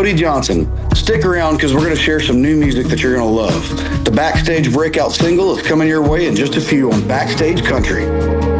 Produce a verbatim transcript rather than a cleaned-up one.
Cody Johnson. Stick around because we're going to share some new music that you're going to love. The Backstage breakout single is coming your way in just a few on Backstage Country.